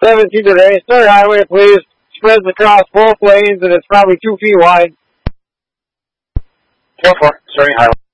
17 today. Start highway, please. Spreads across both lanes and it's probably 2 feet wide. 4-4, starting highway.